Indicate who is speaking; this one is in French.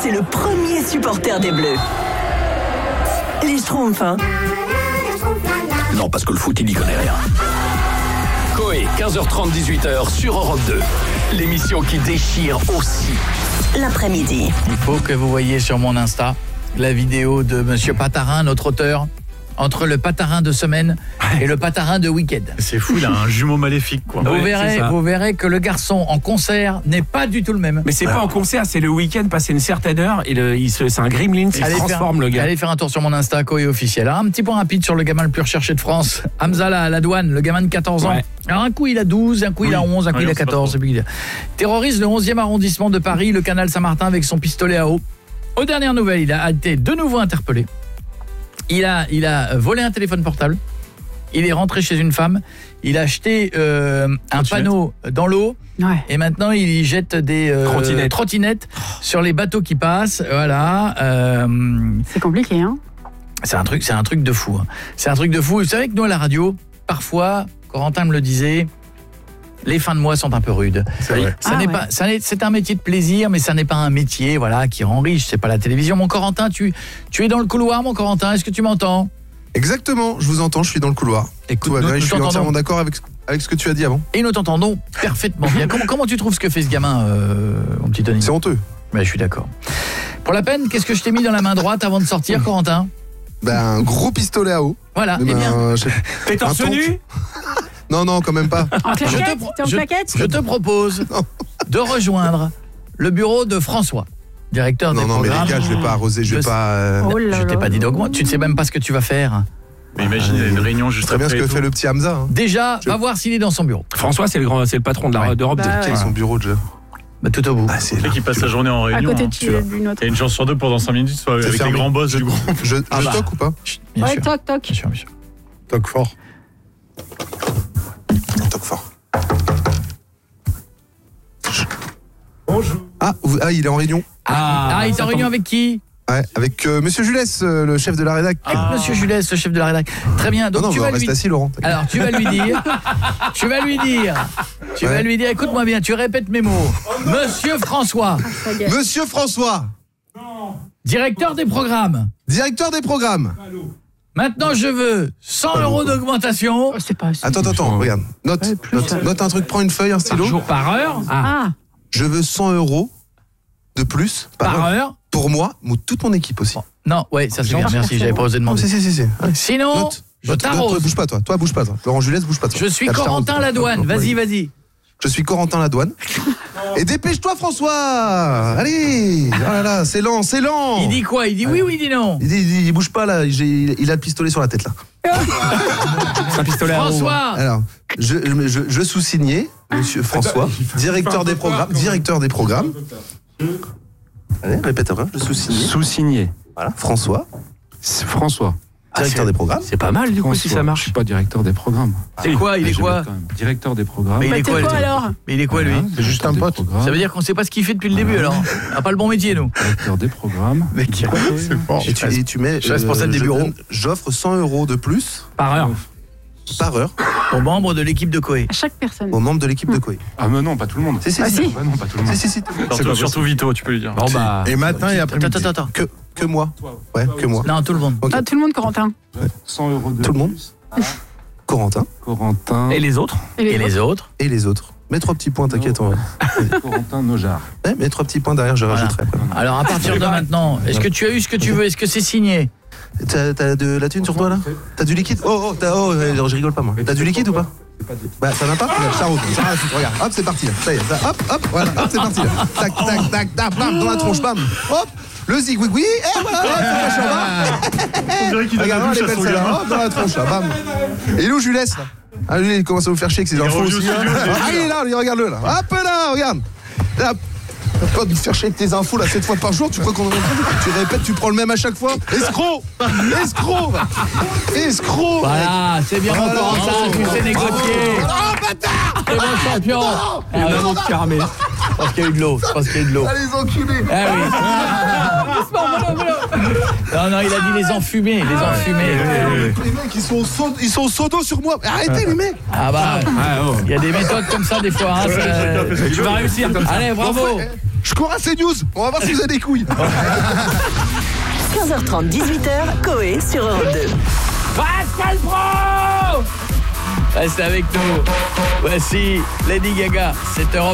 Speaker 1: c'est le premier supporter des Bleus. Les Schtroumpfs, hein.
Speaker 2: Non, parce que le foot, il n'y connaît rien. Coé, 15h30, 18h sur Europe 2. L'émission qui déchire aussi.
Speaker 1: L'après-midi.
Speaker 3: Il faut que vous voyez sur mon Insta la vidéo de Monsieur Patarin, notre auteur, entre le Patarin de semaine et le Patarin de week-end.
Speaker 4: C'est fou, il a un jumeau maléfique, quoi.
Speaker 3: Vous verrez que le garçon en concert n'est pas du tout le même.
Speaker 5: Mais c'est pas en concert, c'est le week-end, passé une certaine heure, et c'est un gremlin, il se transforme, le gars.
Speaker 3: Allez faire un tour sur mon Insta, Coé officiel. Alors, un petit point rapide sur le gamin le plus recherché de France, Hamza la douane, le gamin de 14 ans.
Speaker 5: Ouais.
Speaker 3: Alors un coup il a 12, un coup il a 11, un coup il a 14. Il terrorise le 11e arrondissement de Paris, le canal Saint-Martin avec son pistolet à eau. Aux dernières nouvelles, il a été de nouveau interpellé. Il a volé un téléphone portable. Il est rentré chez une femme. Il a acheté un panneau dans l'eau.
Speaker 6: Ouais.
Speaker 3: Et maintenant, il y jette des trottinettes sur les bateaux qui passent. Voilà.
Speaker 6: C'est compliqué, hein.
Speaker 3: C'est un truc de fou. Hein. C'est un truc de fou. Vous savez que nous, à la radio, parfois, Corentin me le disait, les fins de mois sont un peu rudes.
Speaker 4: C'est vrai.
Speaker 3: C'est un métier de plaisir, mais ça n'est pas un métier qui rend riche. C'est pas la télévision. Mon Corentin, tu es dans le couloir, mon Corentin. Est-ce que tu m'entends ?
Speaker 7: Exactement, je vous entends, je suis dans le couloir.
Speaker 3: Écoute,
Speaker 7: je suis entièrement d'accord avec ce que tu as dit avant.
Speaker 3: Et nous t'entendons parfaitement bien. Comment tu trouves ce que fait ce gamin, mon petit Tony ?
Speaker 7: C'est honteux.
Speaker 3: Je suis d'accord. Pour la peine, qu'est-ce que je t'ai mis dans la main droite avant de sortir, Corentin ?
Speaker 7: Un gros pistolet à eau.
Speaker 3: Voilà, eh bien.
Speaker 5: T'es torse nu ?
Speaker 7: Non, quand même pas.
Speaker 6: En claquette, t'es en claquette ?
Speaker 3: Je te propose de rejoindre le bureau de François, directeur des programmes.
Speaker 7: Non, mais les gars, je vais pas arroser, je vais pas...
Speaker 3: Je t'ai pas dit d'augmenter, tu ne sais même pas ce que tu vas faire.
Speaker 4: Mais imagine, il y a une réunion juste
Speaker 7: très bien ce
Speaker 4: après
Speaker 7: que fait le petit Hamza. Hein.
Speaker 3: Déjà, va voir s'il est dans son bureau.
Speaker 5: François, c'est le patron d'Europe 2.
Speaker 7: Quel est son bureau déjà ?
Speaker 3: Tout au bout.
Speaker 4: C'est lui qui passe sa journée en réunion.
Speaker 6: À côté d'une autre.
Speaker 4: Il y a une chance sur deux pendant 5 minutes, soit avec les grands boss du groupe.
Speaker 7: Je toque ou pas ?
Speaker 3: Bien sûr.
Speaker 6: Toc.
Speaker 3: Bien sûr.
Speaker 7: Toque fort. Toque fort. Bonjour. Il est en réunion.
Speaker 3: Il est en réunion avec qui ?
Speaker 7: Ouais, avec Monsieur Julès, le chef de la rédac.
Speaker 3: Monsieur Julès, le chef de la rédac. Très bien. Donc
Speaker 7: tu vas rester assis, Laurent.
Speaker 3: Alors tu vas lui dire, écoute-moi bien, tu répètes mes mots. Monsieur François.
Speaker 7: Monsieur François.
Speaker 3: Directeur des programmes.
Speaker 7: Directeur des programmes.
Speaker 3: Maintenant, je veux 100 € d'augmentation.
Speaker 6: C'est pas assez.
Speaker 7: Attends, regarde. Note un truc, prends une feuille, un stylo.
Speaker 3: Par heure.
Speaker 7: Je veux 100 € de plus
Speaker 3: par heure.
Speaker 7: Pour moi, toute mon équipe aussi.
Speaker 3: Non, ça c'est bien, merci, j'avais pas osé demander.
Speaker 7: Si.
Speaker 3: Sinon, je t'arrose.
Speaker 7: Bouge pas, toi, bouge pas. Laurent Julès, bouge pas, toi.
Speaker 3: Je suis Corentin Ladouane, vas-y.
Speaker 7: Je suis Corentin Ladouane. Et dépêche-toi, François. Allez. Oh là là, c'est lent.
Speaker 3: Il dit quoi ? Il dit oui ou il dit non ?
Speaker 7: Il bouge pas, là. Il a le pistolet sur la tête, là.
Speaker 5: C'est un pistolet à eau.
Speaker 3: François.
Speaker 7: Alors, je sous-signais, monsieur François, directeur des programmes. Allez, répète après, je sous-signé.
Speaker 5: Sous-signé.
Speaker 7: Voilà, François. Directeur des programmes.
Speaker 5: C'est pas mal, du coup, si ça marche. Je suis pas directeur des programmes.
Speaker 3: C'est quoi ? Il est quoi ?
Speaker 5: Directeur des programmes.
Speaker 3: Mais il est quoi
Speaker 6: alors ?
Speaker 3: Mais il est quoi, lui ?
Speaker 7: C'est juste un pote.
Speaker 3: Ça veut dire qu'on sait pas ce qu'il fait depuis le début, alors. On n'a pas le bon métier, nous.
Speaker 5: Directeur des programmes.
Speaker 7: C'est fort. Et tu mets...
Speaker 3: Je suis responsable des bureaux.
Speaker 7: J'offre 100 € de plus.
Speaker 5: Par heure.
Speaker 3: Aux membres de l'équipe de Coé.
Speaker 6: À chaque personne.
Speaker 7: Aux membres de l'équipe de Coé.
Speaker 5: Ah mais non, pas tout le monde.
Speaker 7: Si.
Speaker 5: Non, pas tout le monde.
Speaker 4: Surtout Vito, tu peux lui dire.
Speaker 7: Et matin et après-midi.
Speaker 3: Attends.
Speaker 7: Que moi. Ouais, que moi.
Speaker 3: Non, tout le monde.
Speaker 7: Okay.
Speaker 6: Tout le monde, Corentin.
Speaker 5: 100 € de
Speaker 7: tout le monde. Corentin.
Speaker 5: Et les autres.
Speaker 3: Et les autres.
Speaker 7: Mets 3 petits points, t'inquiète.
Speaker 5: Corentin Nojar.
Speaker 7: Mets 3 petits poins derrière, je rajouterai.
Speaker 3: Alors à partir de maintenant, est-ce que tu as eu ce que tu veux ? Est-ce que c'est signé ?
Speaker 7: T'as de la thune sur toi là ? T'as du liquide ? Je rigole pas moi. T'as du liquide ou pas ? Ça n'a pas ? Regarde, regarde, hop, c'est parti là. Ça y est, hop, voilà, hop, c'est parti là. Tac, bam, dans la tronche, bam, hop, le zigouigoui, et voilà,
Speaker 4: On dirait qu'il a la bouche à son gamin.
Speaker 7: hop, dans la tronche là, bam. Et là où Julès là ? Lui, il commence à vous faire chier avec ses infos aussi. Il est là, regarde-le là. Hop là, regarde. Là, t'as pas de faire chier avec tes infos là 7 fois par jour, tu crois qu'on en a entendu ? Tu répètes, tu prends le même à chaque fois. Escroc.
Speaker 3: Voilà, c'est bien mon Corentin, tu sais négocier.
Speaker 7: Oh bâtard !
Speaker 3: C'est mon champion.
Speaker 5: Il y a un autre caramé.
Speaker 3: Parce qu'il y a eu de l'eau.
Speaker 7: Allez les enculés.
Speaker 3: Ah oui. Non, il a dit les enfumés.
Speaker 7: Les mecs, ils sont sodos sur moi. Arrêtez les mecs.
Speaker 3: Il y a des méthodes comme ça des fois. Tu vas réussir. Allez, bravo.
Speaker 7: je cours à CNews. On va voir si vous avez des couilles.
Speaker 1: 15h30, 18h, Coé sur Europe 2.
Speaker 3: Pascal Pro! Reste avec nous. Voici Lady Gaga, 7h.